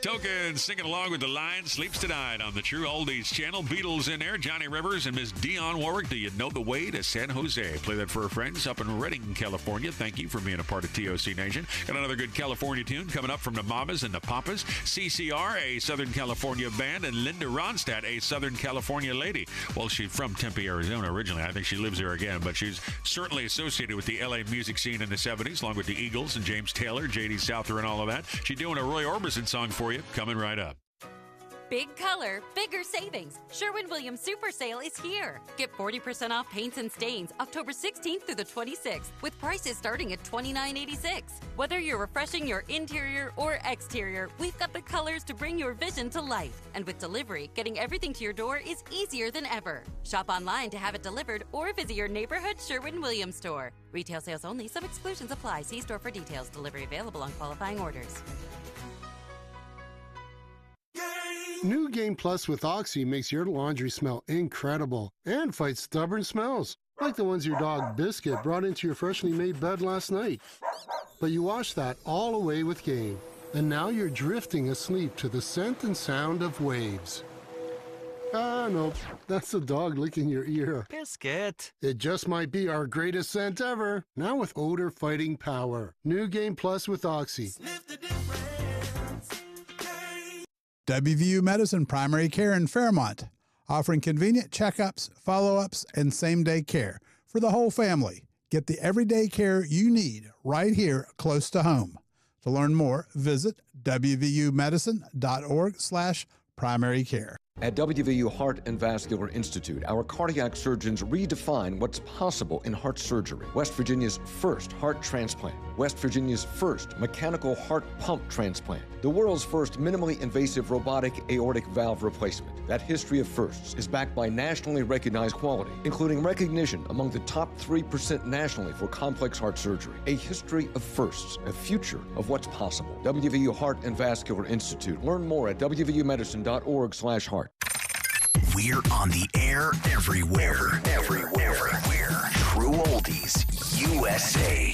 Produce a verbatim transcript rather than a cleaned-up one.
Token singing along with the Lion Sleeps Tonight on the True Oldies channel. Beatles in there, Johnny Rivers and Miss Dionne Warwick. Do you know the way to San Jose? Play that for our friends up in Redding, California. Thank you for being a part of T O C Nation. Got another good California tune coming up from the Mamas and the Papas. C C R, a Southern California band, and Linda Ronstadt, a Southern California lady. Well, she's from Tempe, Arizona originally. I think she lives there again, but she's certainly associated with the L A music scene in the seventies, along with the Eagles and James Taylor, J D Souther, and all of that. She's doing a Roy Orbison song for you, coming right up. Big color, bigger savings. Sherwin-Williams Super Sale is here. Get forty percent off paints and stains October sixteenth through the twenty-sixth with prices starting at twenty-nine eighty-six. Whether you're refreshing your interior or exterior, we've got the colors to bring your vision to life. And with delivery, getting everything to your door is easier than ever. Shop online to have it delivered or visit your neighborhood Sherwin-Williams store. Retail sales only. Some exclusions apply. See store for details. Delivery available on qualifying orders. New Game Plus with Oxy makes your laundry smell incredible and fights stubborn smells, like the ones your dog Biscuit brought into your freshly made bed last night. But you washed that all away with Game, and now you're drifting asleep to the scent and sound of waves. Ah, no, that's the dog licking your ear. Biscuit. It just might be our greatest scent ever, now with odor-fighting power. New Game Plus with Oxy. Sniff the difference. W V U Medicine Primary Care in Fairmont, offering convenient checkups, follow-ups, and same-day care for the whole family. Get the everyday care you need right here close to home. To learn more, visit w v u medicine dot org slash primary care. At W V U Heart and Vascular Institute, our cardiac surgeons redefine what's possible in heart surgery. West Virginia's first heart transplant. West Virginia's first mechanical heart pump transplant. The world's first minimally invasive robotic aortic valve replacement. That history of firsts is backed by nationally recognized quality, including recognition among the top three percent nationally for complex heart surgery. A history of firsts, a future of what's possible. W V U Heart and Vascular Institute. Learn more at w v u medicine dot org slash heart. We're on the air everywhere. Everywhere. Everywhere. True Oldies U S A.